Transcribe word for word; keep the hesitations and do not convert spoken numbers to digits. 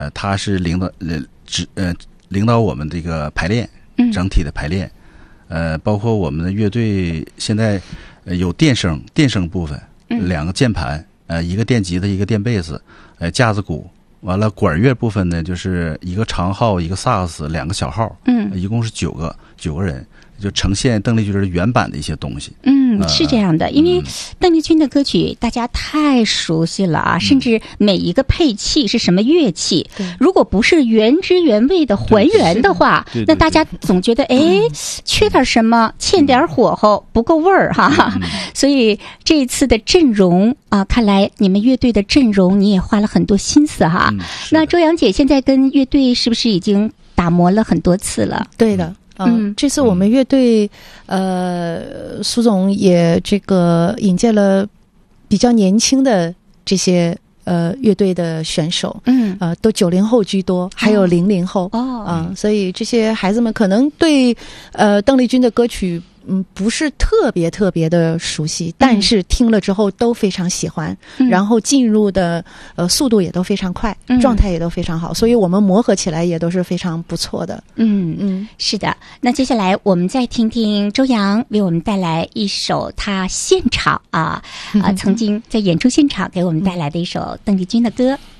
呃，他是领导呃指呃领导我们这个排练，整体的排练，嗯、呃，包括我们的乐队现在呃有电声电声部分，嗯、两个键盘，呃，一个电吉他，一个电贝斯，呃，架子鼓。完了，管乐部分呢，就是一个长号，一个萨克斯，两个小号，嗯，一共是九个九个人，就呈现邓丽君的原版的一些东西。 嗯，是这样的，因为邓丽君的歌曲大家太熟悉了啊，嗯、甚至每一个配器是什么乐器，如果不是原汁原味的还原的话， 对对对对那大家总觉得哎，缺点什么，欠点火候，不够味儿哈。嗯、所以这一次的阵容啊，看来你们乐队的阵容你也花了很多心思哈。嗯、那周洋姐现在跟乐队是不是已经打磨了很多次了？ 对的。嗯，这次我们乐队，呃，苏总也这个引荐了比较年轻的这些呃乐队的选手，嗯，呃，都九零后居多，还有零零后，哦，啊、呃，所以这些孩子们可能对呃邓丽君的歌曲。嗯，不是特别特别的熟悉，但是听了之后都非常喜欢，嗯、然后进入的呃速度也都非常快，嗯、状态也都非常好，所以我们磨合起来也都是非常不错的。 嗯嗯，是的。那接下来我们再听听周洋为我们带来一首他现场啊啊、呃、曾经在演出现场给我们带来的一首邓丽君的歌。